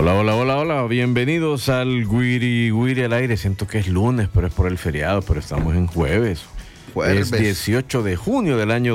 Hola, hola, hola, hola, bienvenidos al Wiri Wiri al aire. Siento que es lunes, pero es por el feriado, pero estamos en jueves. Es 18 de junio del año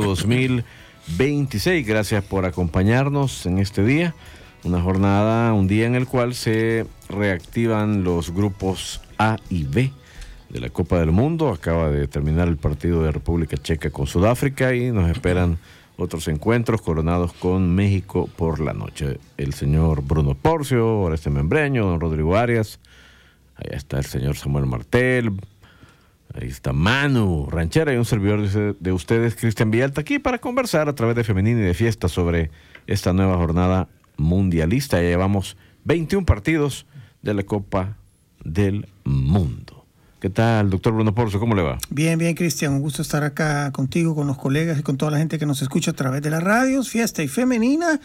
2026. Gracias por acompañarnos en este día. Una jornada, un día en el cual se reactivan los grupos A y B de la Copa del Mundo. Acaba de terminar el partido de República Checa con Sudáfrica y nos esperan otros encuentros coronados con México por la noche. El señor Bruno Porcio, Oreste Membreño, don Rodrigo Arias, ahí está el señor Samuel Martel, ahí está Manu Ranchera y un servidor de ustedes, Cristian Villalta, aquí para conversar a través de Femenina y de Fiesta sobre esta nueva jornada mundialista. Ya llevamos 21 partidos de la Copa del Mundo. ¿Qué tal, doctor Bruno Porcio? ¿Cómo le va? Bien, bien, Cristian. Un gusto estar acá contigo, con los colegas y con toda la gente que nos escucha a través de las radios, Fiesta y Femenina.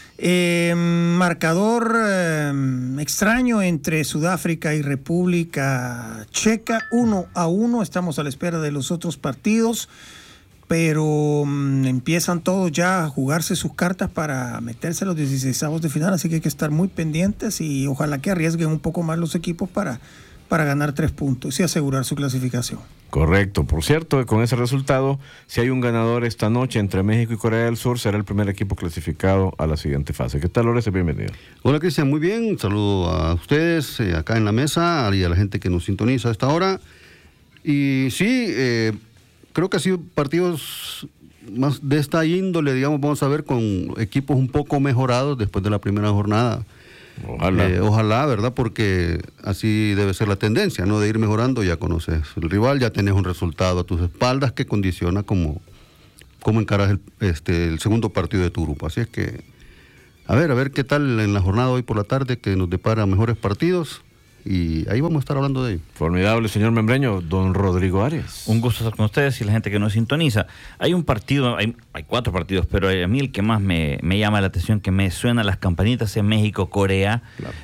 Marcador extraño entre Sudáfrica y República Checa, 1-1. Estamos a la espera de los otros partidos, pero empiezan todos ya a jugarse sus cartas para meterse a los 16avos de final, así que hay que estar muy pendientes y ojalá que arriesguen un poco más los equipos para ganar 3 puntos y asegurar su clasificación. Correcto. Por cierto, con ese resultado, si hay un ganador esta noche entre México y Corea del Sur, será el primer equipo clasificado a la siguiente fase. ¿Qué tal, Oreste? Bienvenido. Hola, Cristian. Muy bien. Un saludo a ustedes acá en la mesa y a la gente que nos sintoniza a esta hora. Y sí, creo que ha sido partidos más de esta índole, digamos, vamos a ver, con equipos un poco mejorados después de la primera jornada. Ojalá, ¿verdad? Porque así debe ser la tendencia, ¿no? De ir mejorando, ya conoces el rival, ya tenés un resultado a tus espaldas que condiciona cómo encaras el segundo partido de tu grupo. Así es que, a ver qué tal en la jornada hoy por la tarde, que nos depara mejores partidos. Y ahí vamos a estar hablando de ello. Formidable, señor Membreño. Don Rodrigo Arias. Un gusto estar con ustedes y la gente que nos sintoniza. Hay un partido, hay 4 partidos, pero a mí el que más me llama la atención, que me suena las campanitas, es México-Corea. Claro.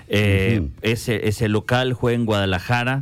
Ese local juega en Guadalajara.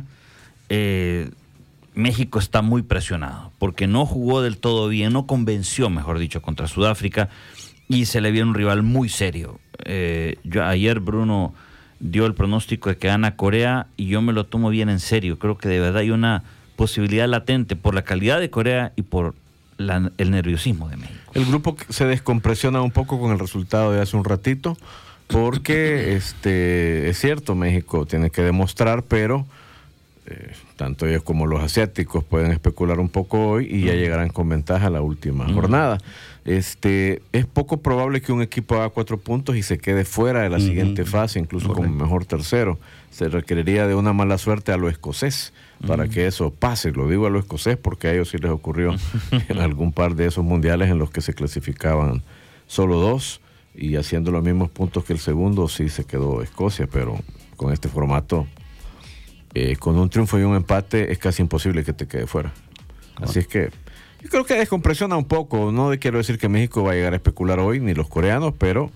México está muy presionado porque no jugó del todo bien, no convenció, mejor dicho, contra Sudáfrica y se le viene un rival muy serio. Ayer Bruno dio el pronóstico de que gana Corea y yo me lo tomo bien en serio. Creo que de verdad hay una posibilidad latente por la calidad de Corea y por el nerviosismo de México. El grupo se descompresiona un poco con el resultado de hace un ratito porque es cierto, México tiene que demostrar, pero tanto ellos como los asiáticos pueden especular un poco hoy y ya llegarán con ventaja a la última jornada. Es poco probable que un equipo haga 4 puntos y se quede fuera de la siguiente fase, incluso como mejor tercero. Se requeriría de una mala suerte a lo escocés para que eso pase. Lo digo a lo escocés porque a ellos sí les ocurrió en algún par de esos mundiales en los que se clasificaban solo 2 y haciendo los mismos puntos que el segundo, sí se quedó Escocia, pero con este formato, con un triunfo y un empate es casi imposible que te quede fuera. Así es que yo creo que descompresiona un poco. No quiero decir que México va a llegar a especular hoy, ni los coreanos, pero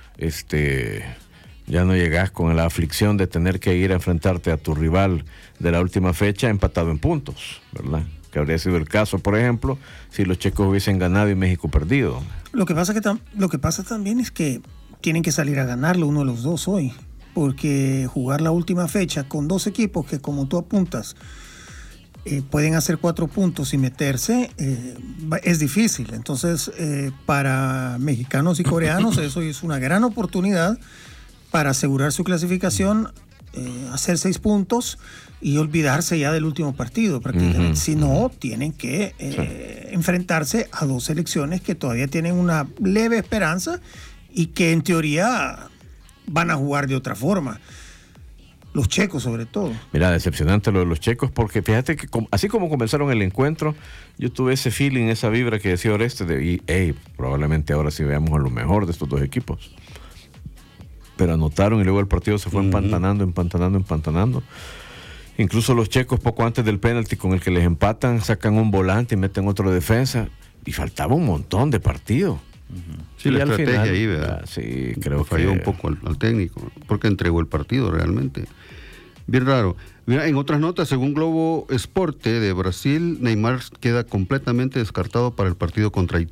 ya no llegas con la aflicción de tener que ir a enfrentarte a tu rival de la última fecha empatado en puntos, ¿verdad? Que habría sido el caso, por ejemplo, si los checos hubiesen ganado y México perdido. Lo que pasa también es que tienen que salir a ganarlo uno de los dos hoy, porque jugar la última fecha con 2 equipos que, como tú apuntas, pueden hacer 4 puntos y meterse, es difícil. Entonces, para mexicanos y coreanos eso es una gran oportunidad para asegurar su clasificación, hacer 6 puntos y olvidarse ya del último partido prácticamente. Si no, tienen que enfrentarse a 2 selecciones que todavía tienen una leve esperanza y que en teoría van a jugar de otra forma. Los checos, sobre todo. Mira, decepcionante lo de los checos, porque fíjate que así como comenzaron el encuentro, yo tuve ese feeling, esa vibra que decía Oreste, probablemente ahora sí veamos a lo mejor de estos 2 equipos. Pero anotaron y luego el partido se fue empantanando. Incluso los checos, poco antes del penalti con el que les empatan, sacan un volante y meten otro de defensa. Y faltaba un montón de partido. Sí, la estrategia final, ahí, ¿verdad? Sí, creo que falló un poco al técnico, porque entregó el partido realmente. Bien raro. Mira, en otras notas, según Globo Esporte de Brasil, Neymar queda completamente descartado para el partido contra Haití.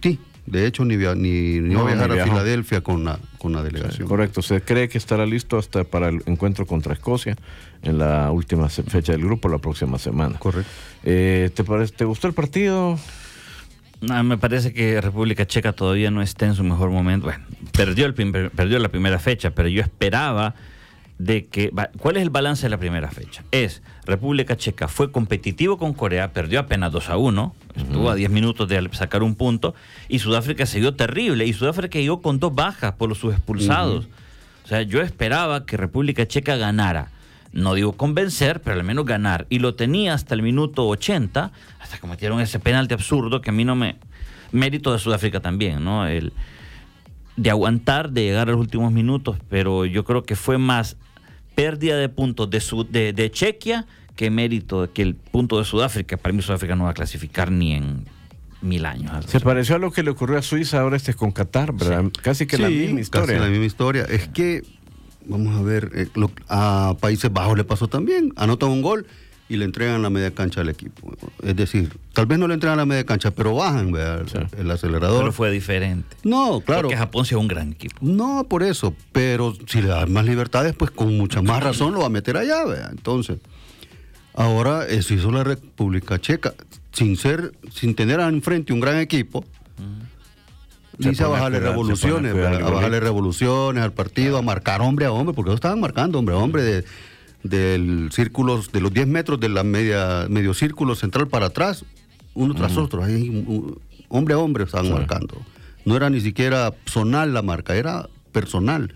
De hecho, ni va a viajar a Filadelfia con la delegación. Correcto, se cree que estará listo hasta para el encuentro contra Escocia en la última fecha del grupo la próxima semana. Correcto. ¿Te gustó el partido? No, me parece que República Checa todavía no está en su mejor momento. Bueno, perdió la primera fecha, pero yo esperaba de que... ¿Cuál es el balance de la primera fecha? República Checa fue competitivo con Corea, perdió apenas 2-1, estuvo a 10 minutos de sacar un punto, y Sudáfrica se vio terrible, y Sudáfrica llegó con 2 bajas por sus expulsados. O sea, yo esperaba que República Checa ganara. No digo convencer, pero al menos ganar. Y lo tenía hasta el minuto 80, hasta que metieron ese penalti absurdo que a mí no me... Mérito de Sudáfrica también, ¿no? De aguantar, de llegar a los últimos minutos, pero yo creo que fue más pérdida de puntos de Chequia que mérito que el punto de Sudáfrica. Para mí Sudáfrica no va a clasificar ni en 1000 años. Se pareció a lo que le ocurrió a Suiza ahora con Qatar, ¿verdad? Sí. Casi que la misma historia. Casi la misma historia. Es que, vamos a ver, a Países Bajos le pasó también. Anotan un gol y le entregan la media cancha al equipo. Es decir, tal vez no le entregan la media cancha, pero bajan, ¿verdad? Sí. El acelerador. Pero fue diferente. No, claro. Porque Japón sí es un gran equipo. No, por eso. Pero si le dan más libertades, pues con mucha más razón lo va a meter allá, ¿verdad? Entonces, ahora eso hizo la República Checa. Sin tener enfrente un gran equipo, dice a bajarle revoluciones, a bajarle revoluciones al partido, a marcar hombre a hombre, porque ellos estaban marcando hombre a hombre del círculo, de los 10 metros de la medio círculo central para atrás, uno tras otro, ahí, hombre a hombre estaban marcando. No era ni siquiera zonal la marca, era personal.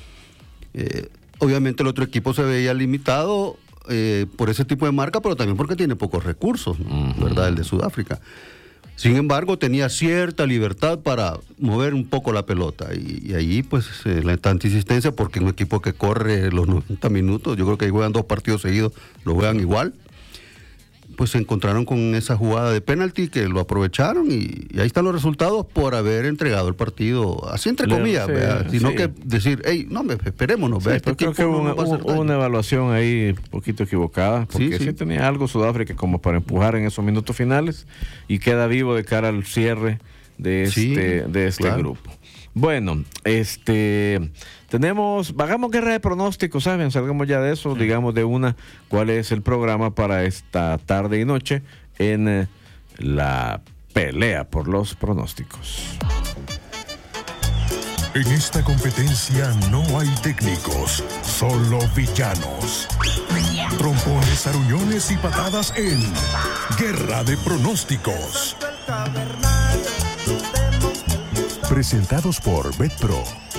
Obviamente el otro equipo se veía limitado por ese tipo de marca, pero también porque tiene pocos recursos, ¿verdad? El de Sudáfrica. Sin embargo, tenía cierta libertad para mover un poco la pelota y ahí pues la tanta insistencia, porque un equipo que corre los 90 minutos, yo creo que juegan 2 partidos seguidos, lo juegan igual, pues se encontraron con esa jugada de penalti que lo aprovecharon y ahí están los resultados por haber entregado el partido, así entre comillas, sino que decir, hey, no, esperémonos. Sí, creo que hubo una evaluación ahí un poquito equivocada, porque sí tenía algo Sudáfrica como para empujar en esos minutos finales y queda vivo de cara al cierre de este grupo. Bueno, hagamos guerra de pronósticos, ¿saben? Salgamos ya de eso, digamos de una, ¿cuál es el programa para esta tarde y noche en la pelea por los pronósticos? En esta competencia no hay técnicos, solo villanos. Trompones, aruñones y patadas en Guerra de Pronósticos. Presentados por BetPro.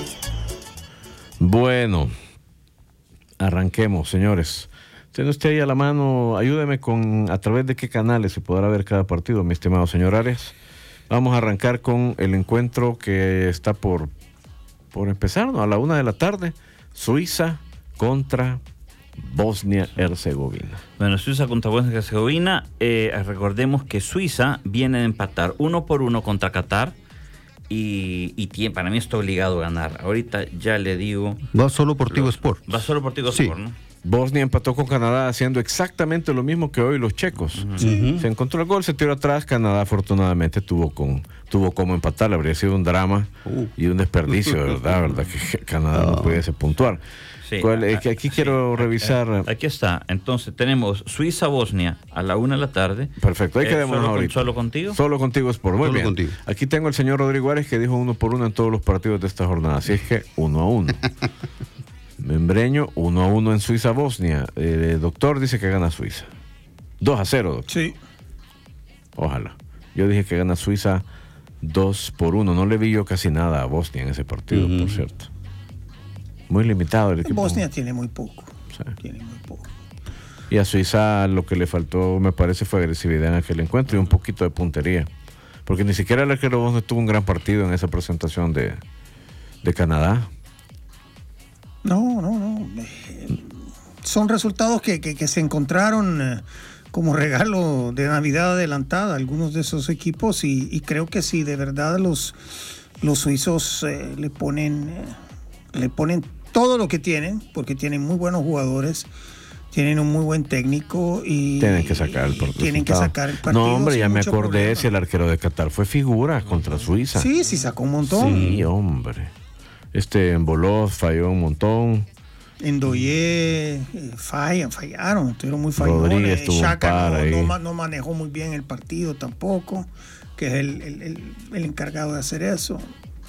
Bueno, arranquemos, señores. Tiene usted ahí a la mano, ayúdeme a través de qué canales se podrá ver cada partido, mi estimado señor Arias. Vamos a arrancar con el encuentro que está por empezar, ¿no? A la 1:00 p.m, Suiza contra Bosnia-Herzegovina. Bueno, Suiza contra Bosnia-Herzegovina. Recordemos que Suiza viene de empatar 1-1 contra Qatar. Y para mí está obligado a ganar. Ahorita ya le digo. Va solo por Tigo Sport. Va solo por Tigo Sport, ¿no? Bosnia empató con Canadá haciendo exactamente lo mismo que hoy los checos. Se encontró el gol, se tiró atrás. Canadá afortunadamente tuvo como empatar. Habría sido un drama y un desperdicio, ¿verdad? Que Canadá no pudiese puntuar. Sí, aquí quiero revisar. Aquí está. Entonces tenemos Suiza-Bosnia a la 1:00 p.m. Perfecto, ahí quedamos ahorita. ¿Solo contigo? Solo contigo es por muy bien. Contigo. Aquí tengo el señor Rodrigo Árez que dijo 1-1 en todos los partidos de esta jornada. Así es que 1-1. Membreño, 1-1 en Suiza-Bosnia. Doctor dice que gana Suiza. 2-0, doctor. Sí. Ojalá. Yo dije que gana Suiza 2-1. No le vi yo casi nada a Bosnia en ese partido, por cierto. Muy limitado el equipo. Bosnia tiene muy poco. Sí. Tiene muy poco. Y a Suiza lo que le faltó, me parece, fue agresividad en aquel encuentro y un poquito de puntería. Porque ni siquiera el arquero Bosnia tuvo un gran partido en esa presentación de Canadá. No. Son resultados que se encontraron como regalo de Navidad adelantada a algunos de esos equipos y creo que sí, de verdad los suizos le ponen todo lo que tienen, porque tienen muy buenos jugadores, Tienen un muy buen técnico y tienen que sacar el partido. No, hombre, ya me acordé problema. Si el arquero de Qatar fue figura contra Suiza. Sí, sacó un montón. Sí, hombre. Emboló, falló un montón. Endoye fallaron, estuvieron muy fallones. Rodríguez tuvo un par no manejó muy bien el partido tampoco, que es el encargado de hacer eso.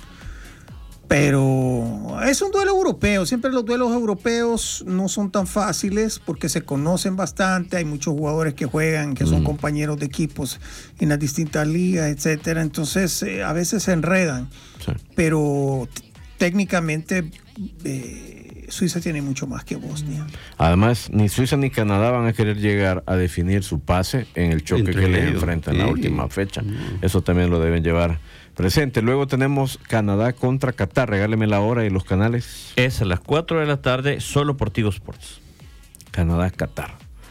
Pero es un duelo europeo. Siempre los duelos europeos no son tan fáciles porque se conocen bastante. Hay muchos jugadores que juegan, que son compañeros de equipos en las distintas ligas, etcétera. Entonces, a veces se enredan. Sí. Pero técnicamente Suiza tiene mucho más que Bosnia. Además, ni Suiza ni Canadá van a querer llegar a definir su pase en el choque que les enfrentan en la última fecha. Eso también lo deben llevar presente. Luego tenemos Canadá contra Qatar. Regáleme la hora y los canales. Es a las 4 de la tarde, solo por Tigo Sports. Canadá-Qatar.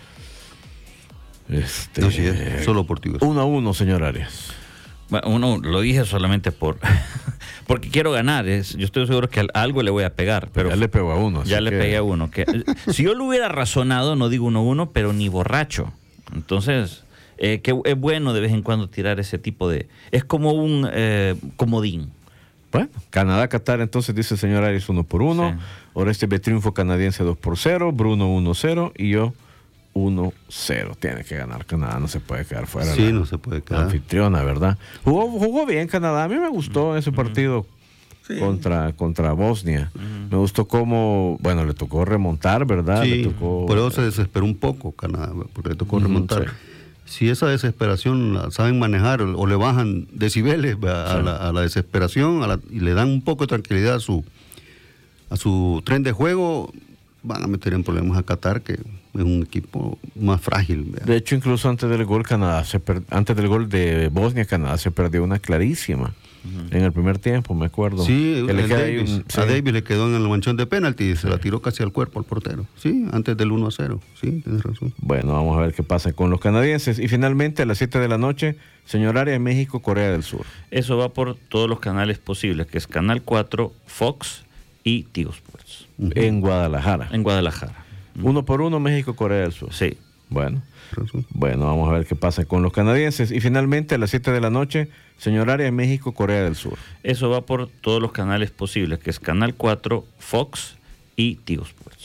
Solo por Tigo. 1-1, señor Arias. Bueno, lo dije solamente porque quiero ganar. Yo estoy seguro que algo le voy a pegar. Pero ya le pego a uno. Ya le pegué a uno. Si yo lo hubiera razonado, no digo 1-1, pero ni borracho. Entonces, que es bueno de vez en cuando tirar ese tipo de... Es como un comodín. Bueno, Canadá-Qatar, entonces dice el señor Arias 1-1. Sí. Oreste ve triunfo canadiense 2-0. Bruno 1-0 y yo 1-0. Tiene que ganar Canadá, no se puede quedar fuera. Sí, no se puede quedar. Anfitriona, ¿verdad? Jugó bien Canadá. A mí me gustó ese partido contra Bosnia. Me gustó cómo, le tocó remontar, ¿verdad? Sí, por eso se desesperó un poco Canadá, porque le tocó remontar. Sí. Si esa desesperación la saben manejar o le bajan decibeles a la desesperación y le dan un poco de tranquilidad a su tren de juego, van a meter en problemas a Qatar, que es un equipo más frágil. ¿Verdad? De hecho, incluso antes del gol de Bosnia, Canadá se perdió una clarísima en el primer tiempo, me acuerdo. Sí, a Davis le quedó en el manchón de penalti y se la tiró casi al cuerpo al portero. Sí, antes del 1-0. Sí, tienes razón. Bueno, vamos a ver qué pasa con los canadienses. Y finalmente, a las 7 de la noche, señor Arias, México, Corea del Sur. Eso va por todos los canales posibles, que es Canal 4, Fox y Tigo Sports. En Guadalajara. 1-1, México, Corea del Sur. Sí. Bueno, vamos a ver qué pasa con los canadienses. Y finalmente, a las 7 de la noche, señor Arias, México, Corea del Sur. Eso va por todos los canales posibles, que es Canal 4, Fox y Tigo Sports.